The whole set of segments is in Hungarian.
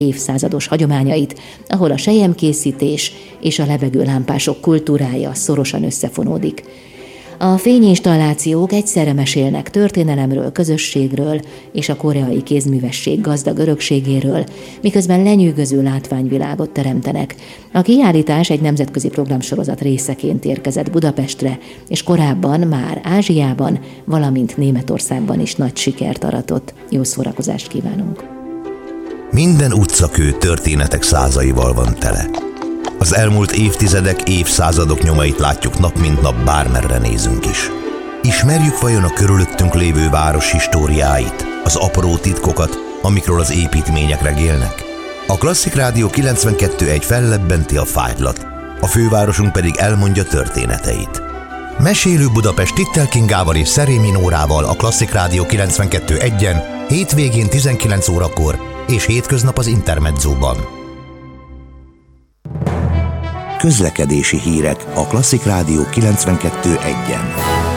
évszázados hagyományait, ahol a selyemkészítés és a levegőlámpások kultúrája szorosan összefonódik. A fényinstallációk egyszerre mesélnek történelemről, közösségről és a koreai kézművesség gazdag örökségéről, miközben lenyűgöző látványvilágot teremtenek. A kiállítás egy nemzetközi programsorozat részeként érkezett Budapestre, és korábban már Ázsiában, valamint Németországban is nagy sikert aratott. Jó szórakozást kívánunk! Minden utcakő történetek százaival van tele. Az elmúlt évtizedek, évszázadok nyomait látjuk nap mint nap, bármerre nézünk is. Ismerjük vajon a körülöttünk lévő város históriáit, az apró titkokat, amikről az építmények regélnek? A Klasszik Rádió 92.1 fellebbenti a fájtlat, a fővárosunk pedig elmondja történeteit. Mesélő Budapest Tittel Kingával és Szerémi Nórával a Klasszik Rádió 92.1-en, hétvégén 19 órakor és hétköznap az Intermedzóban. Közlekedési hírek a Klasszik Rádió 92.1-en.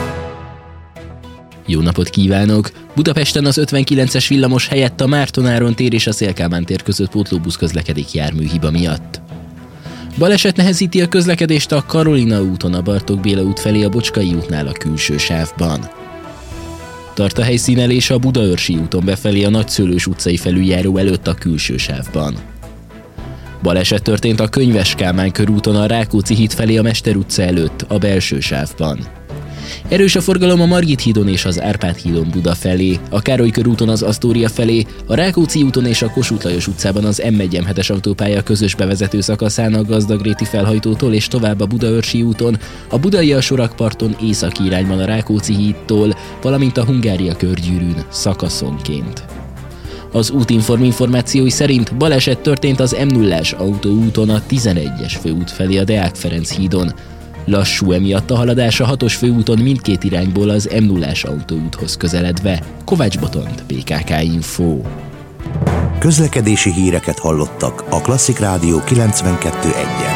Jó napot kívánok! Budapesten az 59-es villamos helyett a Márton-Áron tér és a Széll-Kálmán tér között pótlóbusz közlekedik járműhiba miatt. Baleset nehezíti a közlekedést a Karolina úton a Bartók Béla út felé a Bocskai útnál a külső sávban. Tart a helyszínelés a Budaörsi úton befelé a Nagyszőlős utcai felüljáró előtt a külső sávban. Baleset történt a Könyves Kálmán körúton a Rákóczi híd felé a Mester utca előtt a belső sávban. Erős a forgalom a Margit hídon és az Árpád hídon Buda felé, a Károly körúton az Asztória felé, a Rákóczi úton és a Kossuth Lajos utcában az M1-M7-es autópálya közös bevezető szakaszán a Gazdagréti felhajtótól és tovább a Budaörsi úton, a Budai alsórakparton északi irányban a Rákóczi hídtól, valamint a Hungária körgyűrűn szakaszonként. Az útinform információi szerint baleset történt az M0-as autóúton a 11-es főút felé a Deák Ferenc hídon. Lassú emiatt a haladás a 6-os főúton mindkét irányból az M0-as autóúthoz közeledve. Kovács Botont, PKK Info. Közlekedési híreket hallottak a Klasszik Rádió 92.1-en.